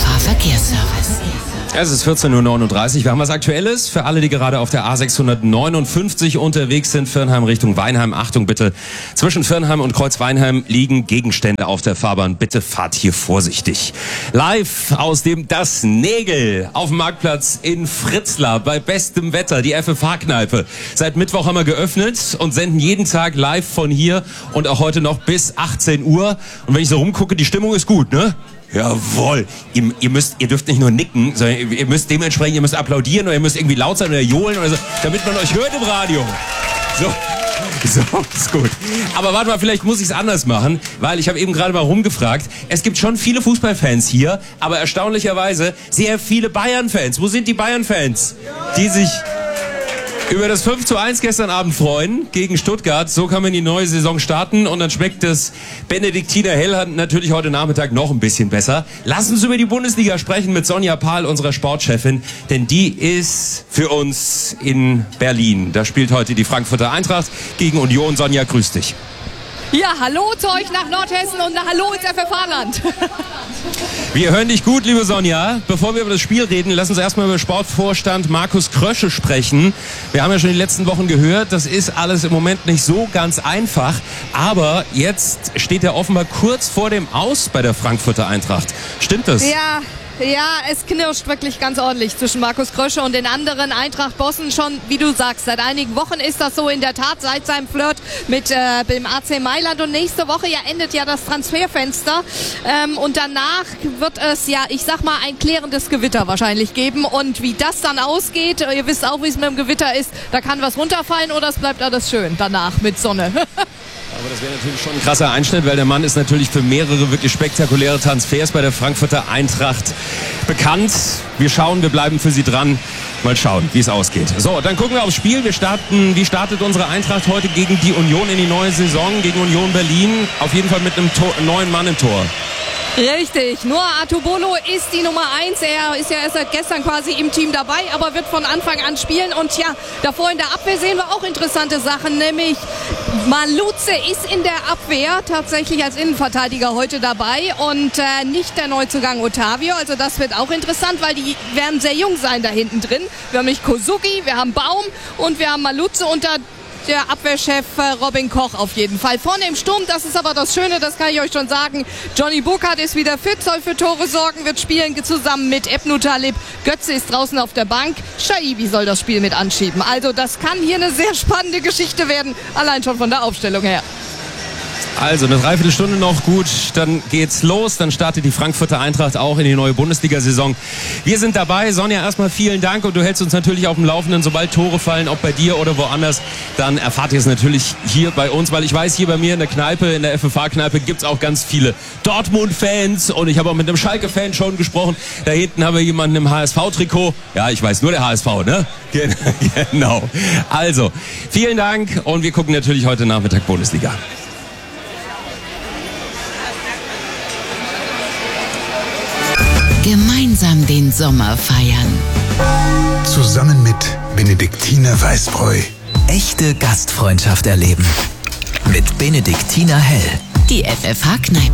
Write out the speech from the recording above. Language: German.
FFH Verkehrsservice. Es ist 14:39 Uhr. Wir haben was Aktuelles für alle, die gerade auf der A659 unterwegs sind. Viernheim Richtung Weinheim. Achtung bitte, zwischen Viernheim und Kreuzweinheim liegen Gegenstände auf der Fahrbahn. Bitte fahrt hier vorsichtig. Live aus dem Das Nägel auf dem Marktplatz in Fritzlar bei bestem Wetter. Die FFH-Kneipe. Seit Mittwoch haben wir geöffnet und senden jeden Tag live von hier und auch heute noch bis 18 Uhr. Und wenn ich so rumgucke, die Stimmung ist gut, ne? Jawohl. Ihr dürft nicht nur nicken, sondern ihr müsst dementsprechend, ihr müsst applaudieren oder ihr müsst irgendwie laut sein oder johlen oder so, damit man euch hört im Radio. So, ist gut. Aber warte mal, vielleicht muss ich es anders machen, weil ich habe eben gerade mal rumgefragt. Es gibt schon viele Fußballfans hier, aber erstaunlicherweise sehr viele Bayern-Fans. Wo sind die Bayern-Fans, die sich über das 5:1 gestern Abend freuen gegen Stuttgart? So kann man die neue Saison starten und dann schmeckt das Benediktiner Hell natürlich heute Nachmittag noch ein bisschen besser. Lass uns über die Bundesliga sprechen mit Sonja Pahl, unserer Sportchefin, denn die ist für uns in Berlin. Da spielt heute die Frankfurter Eintracht gegen Union. Sonja, grüß dich. Ja, hallo zu euch nach Nordhessen und hallo ins FFH-Land. Wir hören dich gut, liebe Sonja. Bevor wir über das Spiel reden, lass uns erstmal über Sportvorstand Markus Krösche sprechen. Wir haben ja schon die letzten Wochen gehört, das ist alles im Moment nicht so ganz einfach. Aber jetzt steht er offenbar kurz vor dem Aus bei der Frankfurter Eintracht. Stimmt das? Ja, es knirscht wirklich ganz ordentlich zwischen Markus Krösche und den anderen Eintracht-Bossen schon, wie du sagst. Seit einigen Wochen ist das so in der Tat, seit seinem Flirt mit dem AC Mailand. Und nächste Woche endet ja das Transferfenster. Und danach wird es ich sag mal, ein klärendes Gewitter wahrscheinlich geben. Und wie das dann ausgeht, ihr wisst auch, wie es mit dem Gewitter ist, da kann was runterfallen oder es bleibt alles schön danach mit Sonne. Aber das wäre natürlich schon ein krasser Einschnitt, weil der Mann ist natürlich für mehrere wirklich spektakuläre Transfers bei der Frankfurter Eintracht bekannt. Wir bleiben für Sie dran. Mal schauen, wie es ausgeht. So, dann gucken wir aufs Spiel. Wie startet unsere Eintracht heute gegen die Union in die neue Saison, gegen Union Berlin? Auf jeden Fall mit einem neuen Mann im Tor. Richtig, Noah Atubolo ist die Nummer 1. Er ist ja erst seit gestern quasi im Team dabei, aber wird von Anfang an spielen. Und davor in der Abwehr sehen wir auch interessante Sachen, nämlich Maluze ist in der Abwehr tatsächlich als Innenverteidiger heute dabei und nicht der Neuzugang Otavio. Also das wird auch interessant, weil die werden sehr jung sein da hinten drin. Wir haben nicht Kosugi, wir haben Baum und wir haben Maluze und der Abwehrchef Robin Koch auf jeden Fall. Vorne im Sturm, das ist aber das Schöne, das kann ich euch schon sagen. Johnny Burkhardt ist wieder fit, soll für Tore sorgen, wird spielen zusammen mit Ebnu Talib. Götze ist draußen auf der Bank. Shaibi soll das Spiel mit anschieben. Also das kann hier eine sehr spannende Geschichte werden, allein schon von der Aufstellung her. Also eine Dreiviertelstunde noch, gut, dann geht's los, dann startet die Frankfurter Eintracht auch in die neue Bundesliga-Saison. Wir sind dabei. Sonja, erstmal vielen Dank und du hältst uns natürlich auf dem Laufenden, sobald Tore fallen, ob bei dir oder woanders, dann erfahrt ihr es natürlich hier bei uns, weil ich weiß, hier bei mir in der Kneipe, in der FFH-Kneipe gibt's auch ganz viele Dortmund-Fans und ich habe auch mit einem Schalke-Fan schon gesprochen. Da hinten haben wir jemanden im HSV-Trikot. Ja, ich weiß, nur der HSV, ne? Genau. Also, vielen Dank und wir gucken natürlich heute Nachmittag Bundesliga. Gemeinsam den Sommer feiern. Zusammen mit Benediktiner Weißbräu. Echte Gastfreundschaft erleben. Mit Benediktiner Hell. Die FFH-Kneipe.